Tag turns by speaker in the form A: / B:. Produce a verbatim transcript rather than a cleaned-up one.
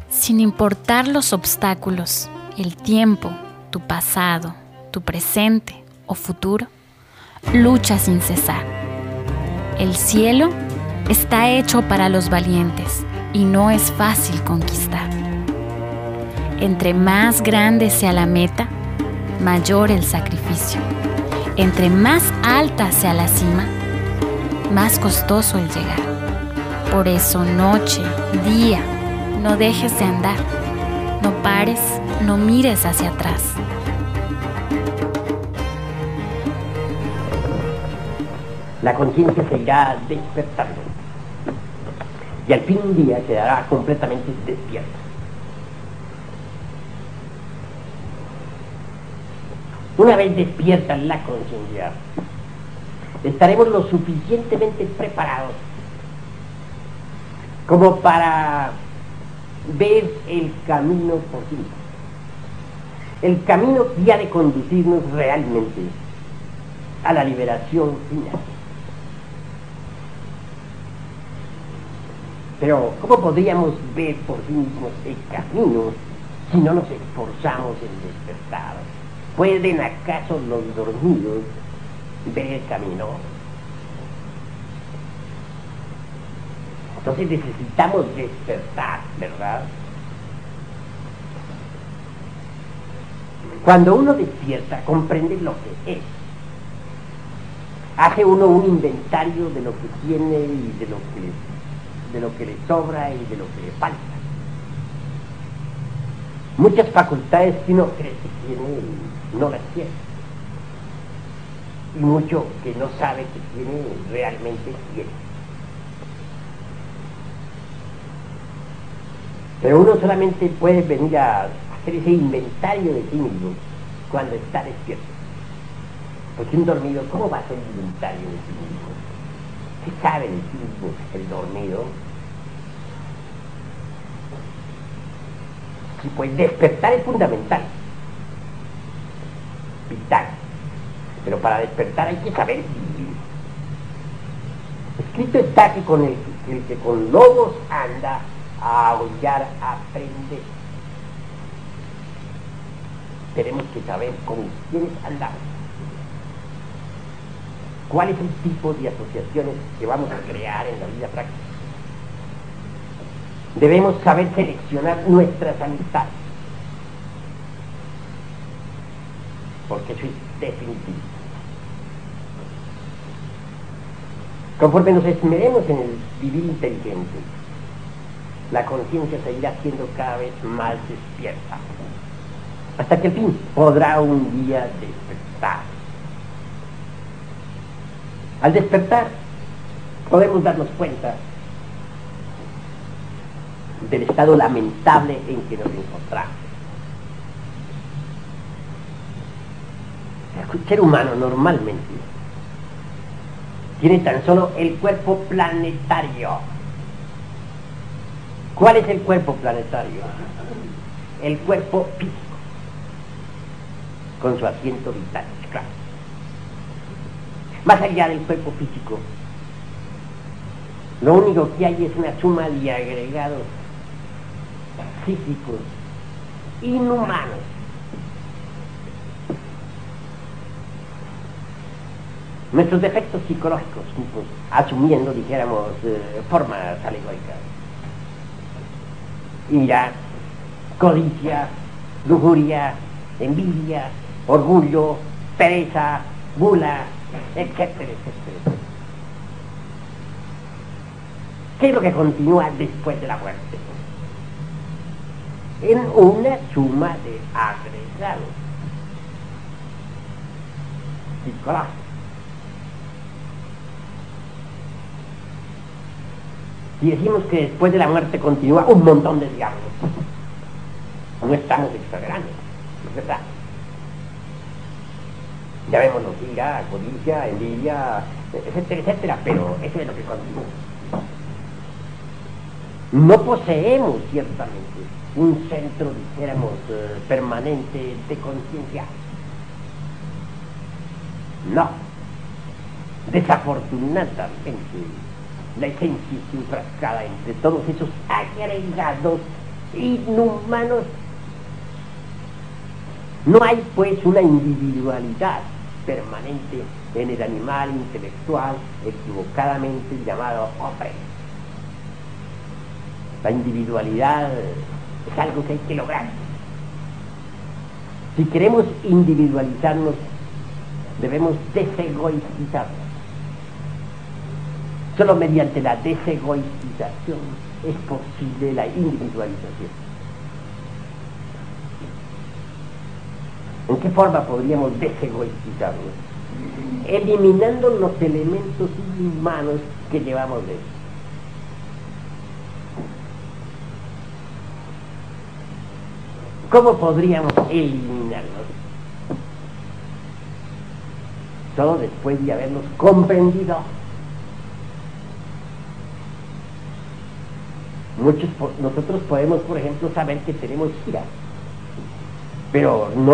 A: Sin importar los obstáculos, el tiempo, tu pasado, tu presente o futuro, lucha sin cesar. El cielo está hecho para los valientes y no es fácil conquistar. Entre más grande sea la meta, mayor el sacrificio. Entre más alta sea la cima, más costoso el llegar. Por eso, noche, día, no dejes de andar. No pares, no mires hacia atrás.
B: La conciencia se irá despertando y al fin un día quedará completamente despierta. Una vez despierta la conciencia, estaremos lo suficientemente preparados como para ver el camino posible, el camino que ha de conducirnos realmente a la liberación final. Pero ¿cómo podríamos ver por sí mismos el camino si no nos esforzamos en despertar? ¿Pueden acaso los dormidos ver el camino? Entonces necesitamos despertar, ¿verdad? Cuando uno despierta, comprende lo que es. Hace uno un inventario de lo que tiene y de lo que, de lo que le sobra y de lo que le falta. Muchas facultades que uno cree que tiene no las tiene. Y mucho que no sabe que tiene realmente tiene. Pero uno solamente puede venir a hacer ese inventario de sí mismo cuando está despierto. Porque un dormido, ¿cómo va a hacer inventario de sí mismo? ¿Qué sabe de sí mismo el dormido? Sí, pues despertar es fundamental, vital. Pero para despertar hay que saber vivir. Escrito está que con el, el que con lobos anda, a aullar aprende. Tenemos que saber con quiénes andamos, cuál es el tipo de asociaciones que vamos a crear en la vida práctica. Debemos saber seleccionar nuestras amistades, porque eso es definitivo. Conforme nos esmeremos en el vivir inteligente, la conciencia seguirá siendo cada vez más despierta, hasta que al fin podrá un día despertar. Al despertar, podemos darnos cuenta del estado lamentable en que nos encontramos. El ser humano normalmente tiene tan solo el cuerpo planetario. ¿Cuál es el cuerpo planetario? El cuerpo físico, con su asiento vital, claro. Más allá del cuerpo físico, lo único que hay es una suma de agregados físicos, inhumanos. Nuestros defectos psicológicos, pues, asumiendo, dijéramos, eh, formas alegóricas. Ira, codicia, lujuria, envidia, orgullo, pereza, gula, etcétera, etcétera. ¿Qué es lo que continúa después de la muerte? En una suma de agregados psicológicos. Si decimos que después de la muerte continúa un montón de diablos, no estamos exagerando, ¿no es verdad? Ya vemos ira, codicia, envidia, etcétera, etcétera, pero eso es lo que continúa. No poseemos ciertamente un centro, dijéramos, eh, permanente de conciencia. No. Desafortunadamente, la esencia es enfrascada entre todos esos agregados inhumanos. No hay pues una individualidad permanente en el animal intelectual equivocadamente llamado hombre. La individualidad es algo que hay que lograr. Si queremos individualizarnos, debemos desegoísticizarnos. Solo mediante la desegoístización es posible la individualización. ¿En qué forma podríamos desegoístizarnos? Eliminando los elementos inhumanos que llevamos dentro. ¿Cómo podríamos eliminarlos? Solo después de haberlos comprendido. Muchos, nosotros podemos, por ejemplo, saber que tenemos ira, pero no